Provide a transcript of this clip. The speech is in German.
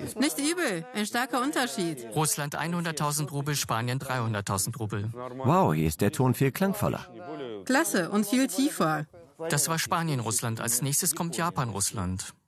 Nicht übel, ein starker Unterschied. Russland 100.000 Rubel, Spanien 300.000 Rubel. Wow, hier ist der Ton viel klangvoller. Klasse und viel tiefer. Das war Spanien, Russland. Als nächstes kommt Japan, Russland.